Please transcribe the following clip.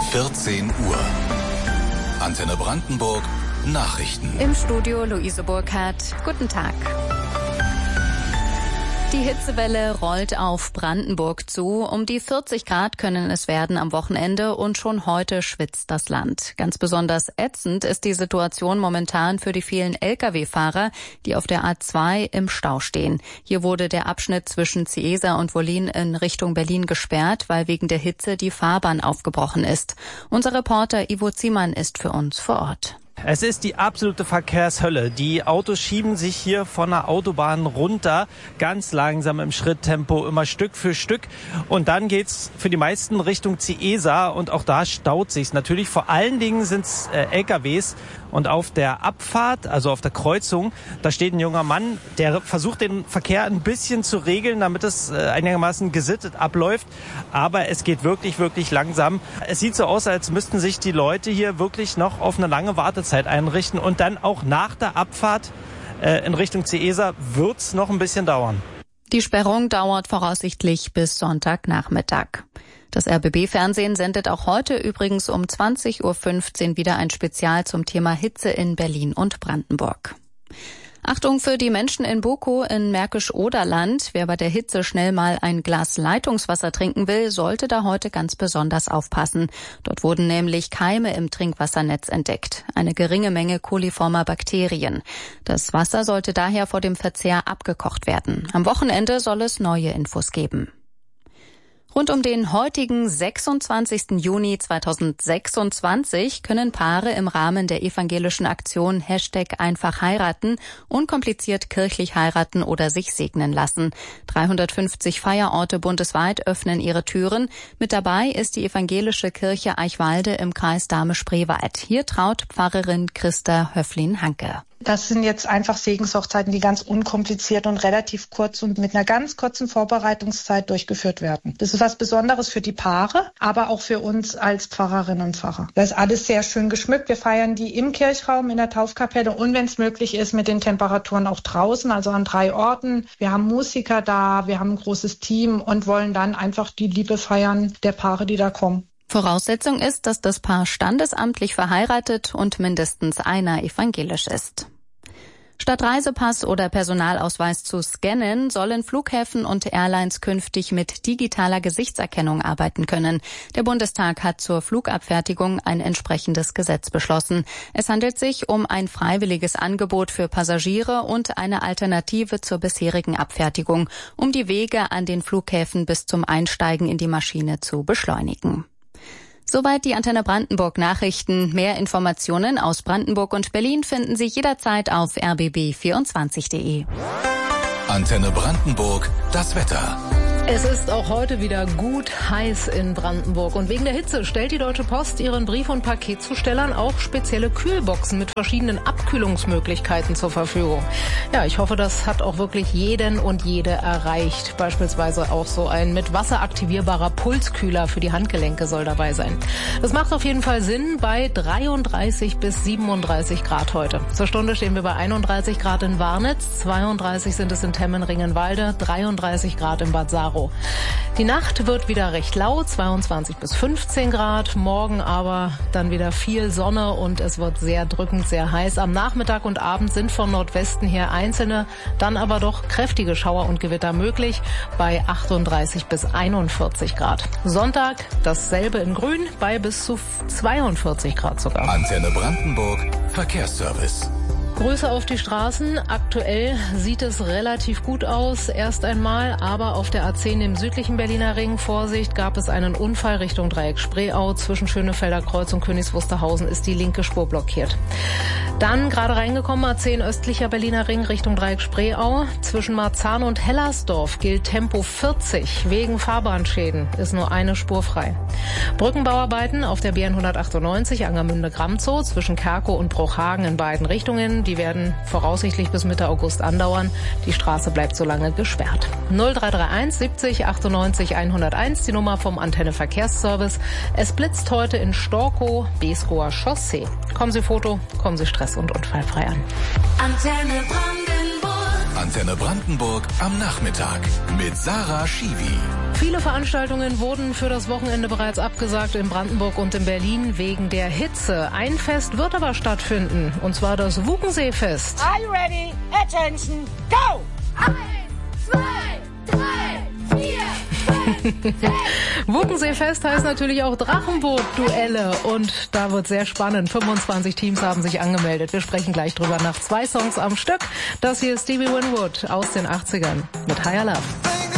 14 Uhr. Antenne Brandenburg, Nachrichten. Im Studio Luise Burkhardt. Guten Tag. Die Hitzewelle rollt auf Brandenburg zu. Um die 40 Grad können es werden am Wochenende und schon heute schwitzt das Land. Ganz besonders ätzend ist die Situation momentan für die vielen Lkw-Fahrer, die auf der A2 im Stau stehen. Hier wurde der Abschnitt zwischen Ciesa und Wollin in Richtung Berlin gesperrt, weil wegen der Hitze die Fahrbahn aufgebrochen ist. Unser Reporter Ivo Ziemann ist für uns vor Ort. Es ist die absolute Verkehrshölle. Die Autos schieben sich hier von der Autobahn runter, ganz langsam im Schritttempo, immer Stück für Stück. Und dann geht's für die meisten Richtung Ciesa und auch da staut sich's. Natürlich vor allen Dingen sind's LKWs. Und auf der Abfahrt, also auf der Kreuzung, da steht ein junger Mann, der versucht den Verkehr ein bisschen zu regeln, damit es einigermaßen gesittet abläuft. Aber es geht wirklich, wirklich langsam. Es sieht so aus, als müssten sich die Leute hier wirklich noch auf eine lange Wartezeit einrichten. Und dann auch nach der Abfahrt in Richtung Ciesa wird's noch ein bisschen dauern. Die Sperrung dauert voraussichtlich bis Sonntagnachmittag. Das RBB-Fernsehen sendet auch heute übrigens um 20.15 Uhr wieder ein Spezial zum Thema Hitze in Berlin und Brandenburg. Achtung für die Menschen in Bokow in Märkisch-Oderland. Wer bei der Hitze schnell mal ein Glas Leitungswasser trinken will, sollte da heute ganz besonders aufpassen. Dort wurden nämlich Keime im Trinkwassernetz entdeckt. Eine geringe Menge coliformer Bakterien. Das Wasser sollte daher vor dem Verzehr abgekocht werden. Am Wochenende soll es neue Infos geben. Rund um den heutigen 26. Juni 2026 können Paare im Rahmen der evangelischen Aktion #einfach heiraten unkompliziert kirchlich heiraten oder sich segnen lassen. 350 Feierorte bundesweit öffnen ihre Türen. Mit dabei ist die evangelische Kirche Eichwalde im Kreis Dahme-Spreewald. Hier traut Pfarrerin Christa Höflin-Hanke. Das sind jetzt einfach Segenshochzeiten, die ganz unkompliziert und relativ kurz und mit einer ganz kurzen Vorbereitungszeit durchgeführt werden. Das ist was Besonderes für die Paare, aber auch für uns als Pfarrerinnen und Pfarrer. Das ist alles sehr schön geschmückt. Wir feiern die im Kirchraum, in der Taufkapelle und wenn es möglich ist, mit den Temperaturen auch draußen, also an 3 Orten. Wir haben Musiker da, wir haben ein großes Team und wollen dann einfach die Liebe feiern der Paare, die da kommen. Voraussetzung ist, dass das Paar standesamtlich verheiratet und mindestens einer evangelisch ist. Statt Reisepass oder Personalausweis zu scannen, sollen Flughäfen und Airlines künftig mit digitaler Gesichtserkennung arbeiten können. Der Bundestag hat zur Flugabfertigung ein entsprechendes Gesetz beschlossen. Es handelt sich um ein freiwilliges Angebot für Passagiere und eine Alternative zur bisherigen Abfertigung, um die Wege an den Flughäfen bis zum Einsteigen in die Maschine zu beschleunigen. Soweit die Antenne Brandenburg Nachrichten. Mehr Informationen aus Brandenburg und Berlin finden Sie jederzeit auf rbb24.de. Antenne Brandenburg, das Wetter. Es ist auch heute wieder gut heiß in Brandenburg und wegen der Hitze stellt die Deutsche Post ihren Brief- und Paketzustellern auch spezielle Kühlboxen mit verschiedenen Abkühlungsmöglichkeiten zur Verfügung. Ja, ich hoffe, das hat auch wirklich jeden und jede erreicht. Beispielsweise auch so ein mit Wasser aktivierbarer Pulskühler für die Handgelenke soll dabei sein. Das macht auf jeden Fall Sinn bei 33 bis 37 Grad heute. Zur Stunde stehen wir bei 31 Grad in Warnitz, 32 sind es in Temmen-Ringenwalde, 33 Grad in Bad Saro. Die Nacht wird wieder recht laut, 22 bis 15 Grad. Morgen aber dann wieder viel Sonne und es wird sehr drückend, sehr heiß. Am Nachmittag und Abend sind von Nordwesten her einzelne, dann aber doch kräftige Schauer und Gewitter möglich bei 38 bis 41 Grad. Sonntag dasselbe in Grün bei bis zu 42 Grad sogar. Antenne Brandenburg, Verkehrsservice. Grüße auf die Straßen. Aktuell sieht es relativ gut aus. Erst einmal, aber auf der A10 im südlichen Berliner Ring, Vorsicht, gab es einen Unfall Richtung Dreieck Spreeau. Zwischen Schönefelder Kreuz und Königs Wusterhausen ist die linke Spur blockiert. Dann gerade reingekommen, A10 östlicher Berliner Ring Richtung Dreieck Spreeau. Zwischen Marzahn und Hellersdorf gilt Tempo 40. Wegen Fahrbahnschäden ist nur eine Spur frei. Brückenbauarbeiten auf der BN 198 Angermünde-Gramzow zwischen Kerkow und Bruchhagen in beiden Richtungen. Die werden voraussichtlich bis Mitte August andauern. Die Straße bleibt so lange gesperrt. 0331 70 98 101, die Nummer vom Antenne Verkehrsservice. Es blitzt heute in Storkow, Beeskower Chaussee. Kommen Sie Foto, kommen Sie stress- und unfallfrei an. Antenne Brandenburg. Antenne Brandenburg am Nachmittag mit Sarah Schiwi. Viele Veranstaltungen wurden für das Wochenende bereits abgesagt in Brandenburg und in Berlin wegen der Hitze. Ein Fest wird aber stattfinden, und zwar das Wukenseefest. Are you ready? Attention, go! 1, 2, 3, 4, 5, 6. Wukenseefest heißt natürlich auch Drachenboot-Duelle, und da wird sehr spannend. 25 Teams haben sich angemeldet. Wir sprechen gleich drüber nach 2 Songs am Stück. Das hier ist Stevie Winwood aus den 80ern mit Higher Love.